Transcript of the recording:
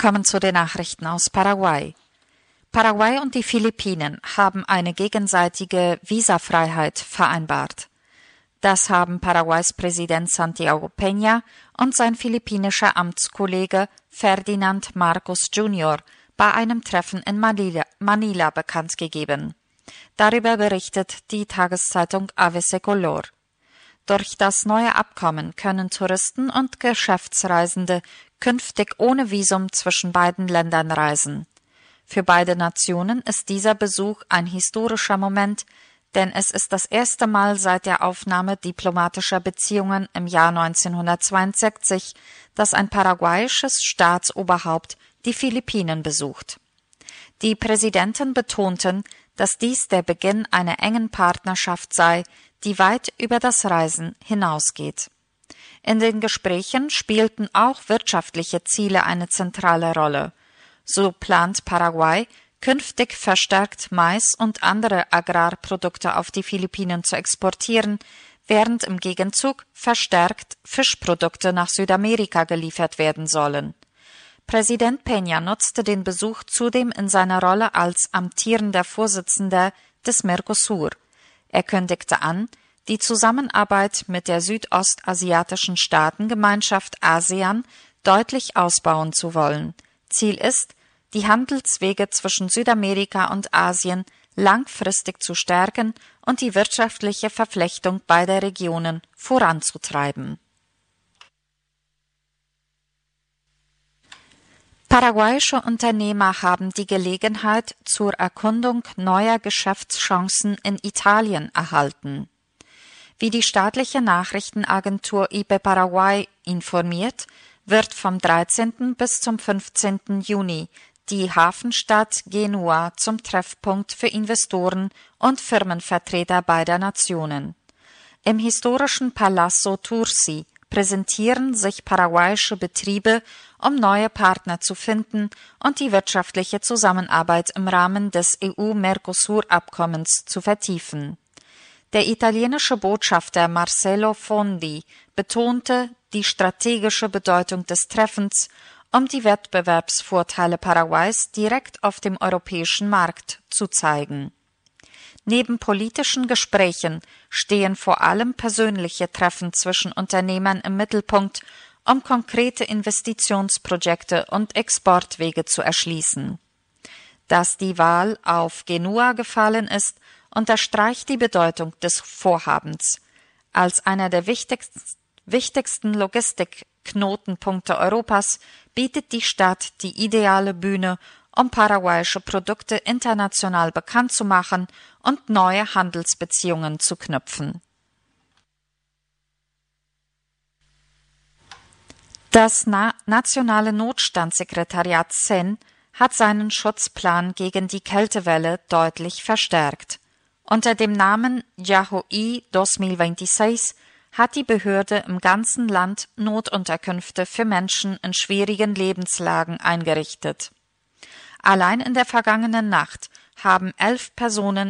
kommen zu den Nachrichten aus Paraguay. Paraguay und die Philippinen haben eine gegenseitige Visafreiheit vereinbart. Das haben Paraguays Präsident Santiago Peña und sein philippinischer Amtskollege Ferdinand Marcos Jr. bei einem Treffen in Manila bekannt gegeben. Darüber berichtet die Tageszeitung ABC Color. Durch das neue Abkommen können Touristen und Geschäftsreisende künftig ohne Visum zwischen beiden Ländern reisen. Für beide Nationen ist dieser Besuch ein historischer Moment, denn es ist das erste Mal seit der Aufnahme diplomatischer Beziehungen im Jahr 1962, dass ein paraguayisches Staatsoberhaupt die Philippinen besucht. Die Präsidenten betonten, dass dies der Beginn einer engen Partnerschaft sei, die weit über das Reisen hinausgeht. In den Gesprächen spielten auch wirtschaftliche Ziele eine zentrale Rolle. So plant Paraguay, künftig verstärkt Mais und andere Agrarprodukte auf die Philippinen zu exportieren, während im Gegenzug verstärkt Fischprodukte nach Südamerika geliefert werden sollen. Präsident Peña nutzte den Besuch zudem in seiner Rolle als amtierender Vorsitzender des Mercosur. Er kündigte an, die Zusammenarbeit mit der südostasiatischen Staatengemeinschaft ASEAN deutlich ausbauen zu wollen. Ziel ist, die Handelswege zwischen Südamerika und Asien langfristig zu stärken und die wirtschaftliche Verflechtung beider Regionen voranzutreiben. Paraguayische Unternehmer haben die Gelegenheit zur Erkundung neuer Geschäftschancen in Italien erhalten. Wie die staatliche Nachrichtenagentur IP Paraguay informiert, wird vom 13. bis zum 15. Juni die Hafenstadt Genua zum Treffpunkt für Investoren und Firmenvertreter beider Nationen. Im historischen Palazzo Tursi präsentieren sich paraguayische Betriebe, um neue Partner zu finden und die wirtschaftliche Zusammenarbeit im Rahmen des EU-Mercosur-Abkommens zu vertiefen. Der italienische Botschafter Marcello Fondi betonte die strategische Bedeutung des Treffens, um die Wettbewerbsvorteile Paraguays direkt auf dem europäischen Markt zu zeigen. Neben politischen Gesprächen stehen vor allem persönliche Treffen zwischen Unternehmern im Mittelpunkt, um konkrete Investitionsprojekte und Exportwege zu erschließen. Dass die Wahl auf Genua gefallen ist, unterstreicht die Bedeutung des Vorhabens. Als einer der wichtigsten Logistikknotenpunkte Europas bietet die Stadt die ideale Bühne, um paraguayische Produkte international bekannt zu machen und neue Handelsbeziehungen zu knüpfen. Das Nationale Notstandssekretariat CEN hat seinen Schutzplan gegen die Kältewelle deutlich verstärkt. Unter dem Namen Yahoí 2026 hat die Behörde im ganzen Land Notunterkünfte für Menschen in schwierigen Lebenslagen eingerichtet. Allein in der vergangenen Nacht haben 11 Personen